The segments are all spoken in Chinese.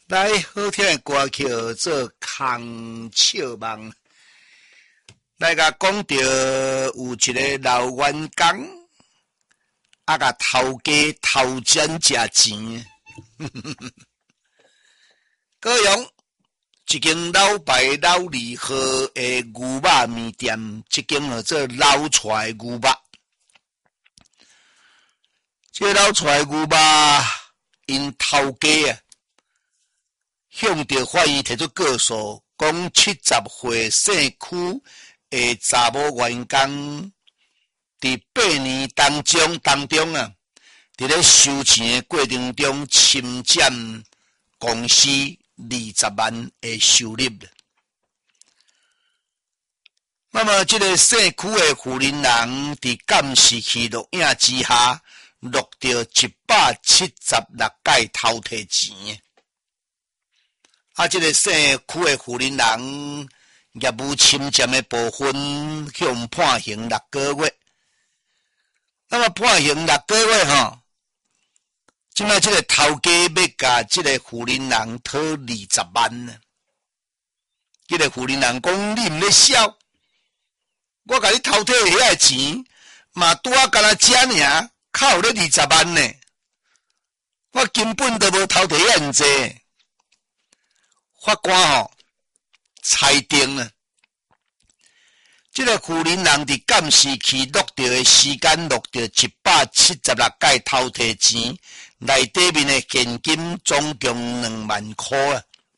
来，好听的歌曲做空笑梦。来甲讲到有一个老员工，甲头家偷钱食钱。高雄一间老牌老字号的牛肉面店，这间叫做老蔡牛肉。这老蔡牛肉，因头家啊，向着法院提出告诉，讲70岁姓区的查某员工，伫8年当中啊，伫咧收钱的过程中侵占公司20万的收入。那么，这个姓区的负责人伫监视器录影之下，录到176届偷摕钱。这个姓区的负责人业务侵占的部分，向判刑6个月。那么判刑6个月现在这个头家要甲这个负责人讨20万呢。这个负责人讲：“你毋咧笑，我甲你偷摕遐个钱，嘛拄啊干那遮尔，靠咧20万呢。我根本都无偷摕遐济。”法官裁定了，这个负责人伫监视器录到的时间录到176届偷摕钱，内底面的现金总共2万块啊。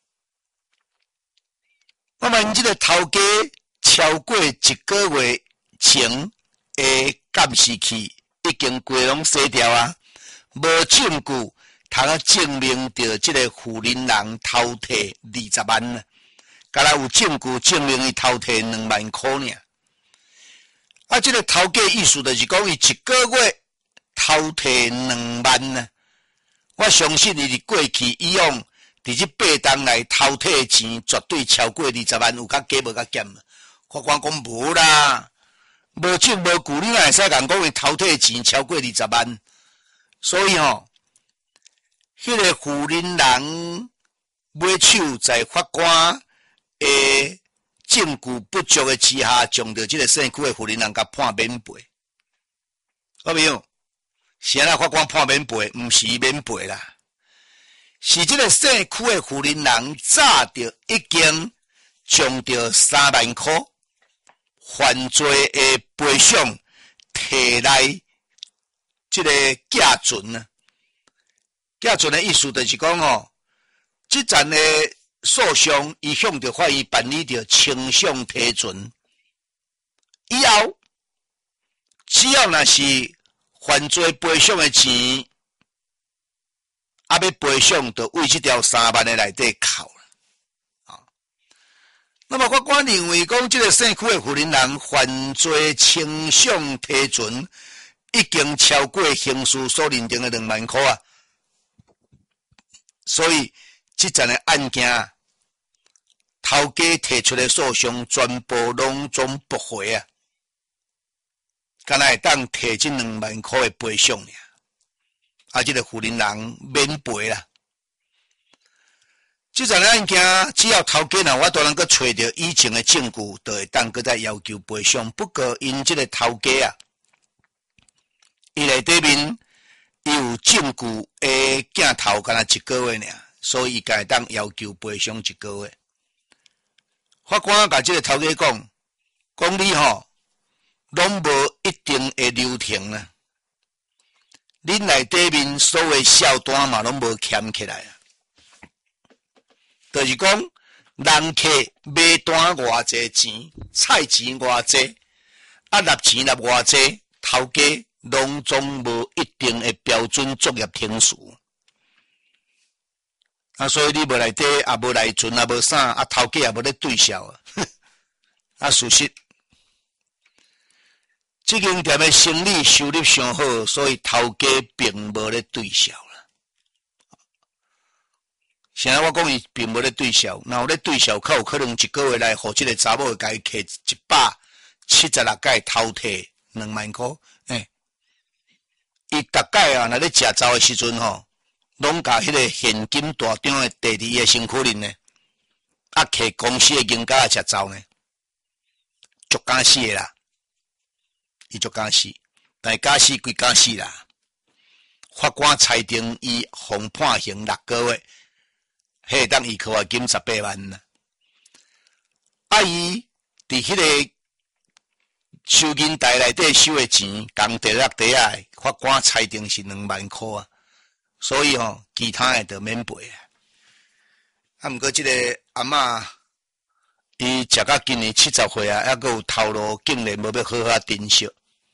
那么，因这个头家超过1个月前的监视器已经规拢洗掉啊，无证据通证明着这个负责人偷摕20万呢，敢若有证据证明伊偷摕2万块尔。这个头家意思就是讲，伊1个月偷摕2万呢。我相信伊伫过去以往伫这8档内偷摕钱，绝对超过20万，有较加无较减。法官讲无啦，无证无据，你哪会使讲伊偷摕钱超过20万？所以迄个负责人买手在法官的证据不足的之下，将着这个姓区的负责人甲判免赔。好朋友，是安那法官判免赔，毋是免赔啦，是这个姓区的负责人早就已经将着3万块犯罪的赔偿摕来这个寄存啊。寄存的意思就是讲这站的诉讼伊向着法院办理着清偿提存，以后只要若是犯罪赔偿的钱，要赔偿就为这条3万的内底扣了。那么法官认为讲，这个姓区的负责人犯罪清偿提存已经超过刑事所认定的2万块啊。所以，这阵的案件，头家提出的诉讼全部拢总驳回啊，敢若会当提这2万块的赔偿尔，这个负责人免赔啦。这阵的案件，只要头家我都能够找到以前的证据，就会当搁再要求赔偿。不过，因这个头家伊内底面。伊有证据的镜头，敢若1个月尔，所以伊会当要求赔偿1个月。法官甲这个头家讲你拢无一定的流程啦，恁内底面所有销单嘛拢无欠起来啊。就是讲，人客买单偌济钱，菜钱偌济，纳钱纳偌济，头家拢总无一定的标准作业天数，所以你无内底也无来存也无啥，头家也无咧对销事实，这间店的生意收入上好，所以头家并无咧对销啦。现在我讲伊并无咧对销，若有咧对销，较有可能1个月来，互这个查某甲伊摕176届偷摕2万块，伊逐届若咧食早的时阵拢甲迄个现金大张的第二个身躯人呢，摕公司的银价吃走呢，足敢死的啦，伊足敢死，但是敢死归敢死啦。法官裁定伊红判刑6个月，迄当伊扣罚金18万啦。啊，伊伫迄个收银台内底收的钱，共第六底啊，法官裁定是2万块啊。所以其他的就免赔啊。啊，毋过即个阿嬷，伊食到今年70岁啊，还阁有头路，竟然无要好好珍惜。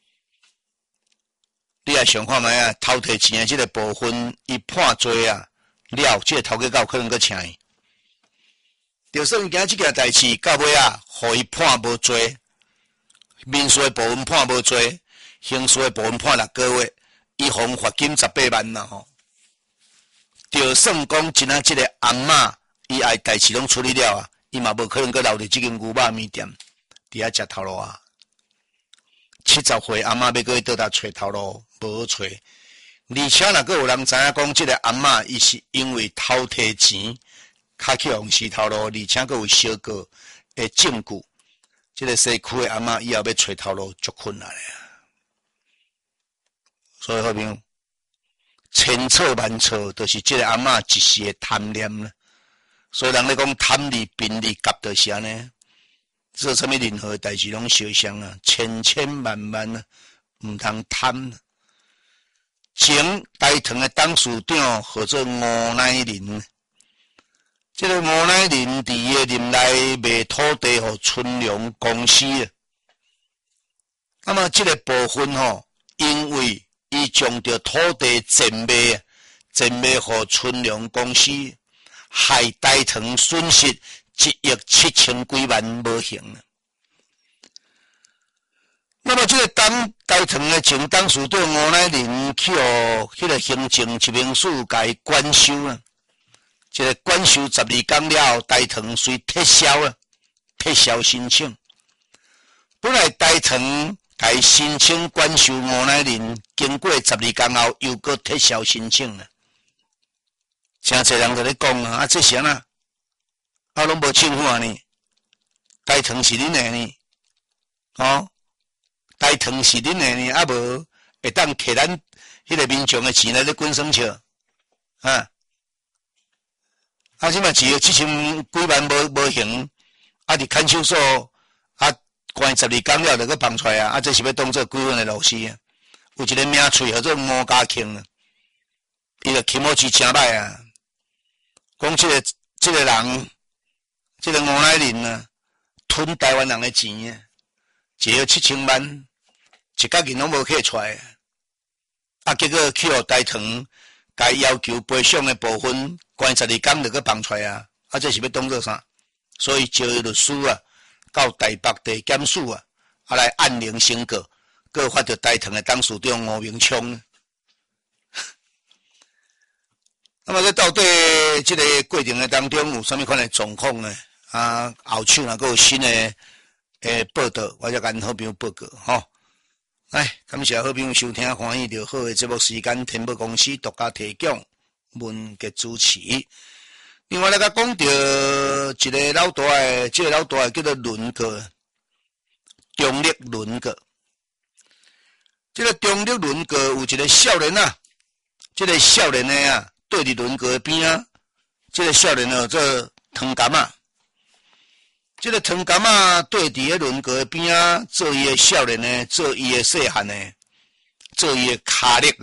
你也想看觅啊，偷摕钱的即个部分，伊判罪啊了，即个头家有可能阁请伊。就算惊即件代志到尾啊，互伊判无罪，民事的部分判无罪，刑事的部分判6个月，伊罚罚金18万啦吼。就算讲真啊，即个阿嬷伊爱代志拢处理了啊，伊嘛无可能阁留伫即间牛肉面店伫遐食头路啊。70岁阿嬷要阁去倒搭找头路，无好找。而且若阁有人知影讲，即个阿嬷伊是因为偷摕钱，较去用死头路，而且阁有小个的证据。即个西区的阿嬷以后要找头路足困难的啊。所以好朋友，千错万错，就是即个阿嬷一时的贪念啦。所以人咧讲贪利、便利、夹就是安尼。做啥物任何代志拢小心啊，千千万万啊，毋通贪。前大堂的董事长号做吴乃麟，这个吴乃麟伫伊任内卖土地予春龙公司啊。那么这个部分因为伊将着土地贱卖予春龙公司，害大堂损失1亿7千几万无形啊。那么这个大堂的前董事长吴乃麟去迄个行政执行署甲伊管收啊。这个管收12天了后，大堂遂撤销了，撤销申请。本来大堂甲伊申请管收吴乃麟，经过12天后又搁撤销申请了。真侪人在咧讲啊，这是安那？拢无政府啊呢？大堂是恁的呢？大堂是恁的呢？无会当摕咱迄个民众的钱来咧滚生笑啊！即嘛只有7000几万无行，伫看守所关12天了就搁放出来啊！这是要当做几分的老师啊？有一个名喙叫做吴家庆啊，伊个起码是真歹啊！讲这个人，这个吴乃麟啊，吞台湾人的钱啊，只有7000万，一角银拢无摕出来啊！结果去互大堂，甲伊要求赔偿的部分，关12天就搁放出来啊！这是要当做啥？所以招律师啊，到台北地检署啊，来按铃申告，搁发到大堂的董事长吴明昌。那么在到底这个过程的当中有啥物款的状况呢？后手若阁有新的报道，我才跟好朋友报告吼。来，感谢好朋友收听欢喜就好的节目时间，天宝公司独家提供，文杰主持。另外来甲讲到一个老大的，这个老大的叫做伦哥，中立伦哥。这个中立伦哥有一个少年啊，这个少年的啊，对伫伦哥边啊，这个少年做汤柑啊。这个汤柑啊，对伫迄伦哥边啊，做伊的少年呢，做伊的细汉呢，做伊的卡力。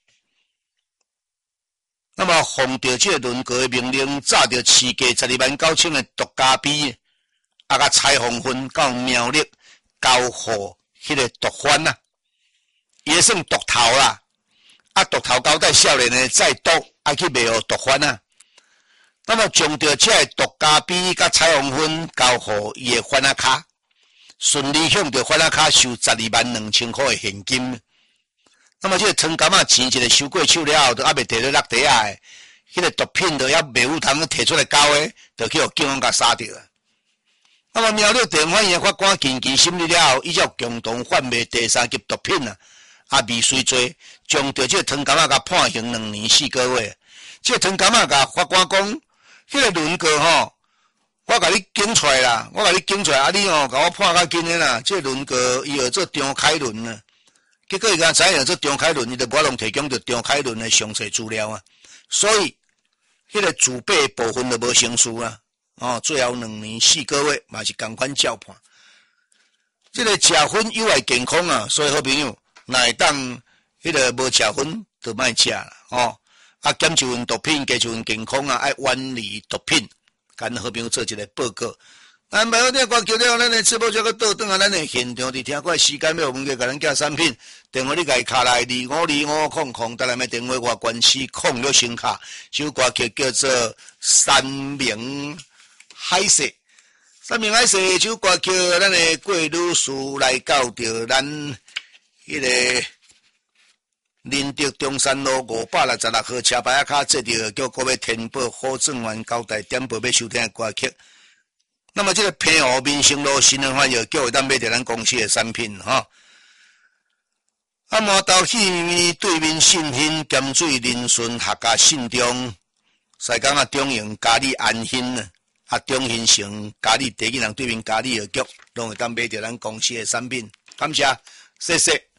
那么奉着这个伦哥的命令，炸着市价129000的独家币，甲彩虹分到苗栗交互迄个毒贩啊，也算毒头啦。毒头交代少年呢，再毒去卖互毒贩啊。那么将着这个独家币甲彩虹分交互伊的贩仔卡，顺利向着贩仔卡收122000块的现金。那么这个汤柑仔钱一个收过手了后，都还未摕到落地啊的，迄个毒品都还袂有通摕出来交的，就去互警方甲杀掉。那么苗栗地方法院法官紧急审理了后，依照共同贩卖第3级毒品未遂罪，将着这个汤柑仔甲判刑2年4个月。 这汤柑仔甲法官讲，迄个轮廓吼，我甲你拣出来啦，我甲你拣出来，啊你吼甲我判较紧诶啦，这轮廓伊号做张凯伦啊。结果伊甲知影做张凯伦，伊就无能提供着张凯伦诶详细资料啊，所以迄个自备部分就无成事啊。哦，最后2年4个月嘛是同款照判。这个食薰有害健康啊，所以好朋友，若会当迄个无食薰就莫食啦。哦，啊减一份毒品，加一份健康啊，爱远离毒品。跟好朋友做一个报告。咱袂好听歌曲了，咱的直播这个倒转啊，咱的现场伫听过时间要问个，甲咱寄产品，电话你家卡来252500，再来咩电话外关系06声卡，这首歌曲叫做《山明海誓》。山明海誓这首歌曲，咱的贵女士来到着咱迄个林德中山路566号车牌卡，这着叫各位天宝好正员交代点播要收听的歌曲。那么这个平和民生路新人发药，叫会当买着咱公司的产品哈。啊，麻豆戏面对面信兴咸水林顺客家信中，西港啊中营嘉里安兴啊中兴城嘉里第一人对面嘉里药局，拢会当买着咱公司的产品。感谢，谢谢。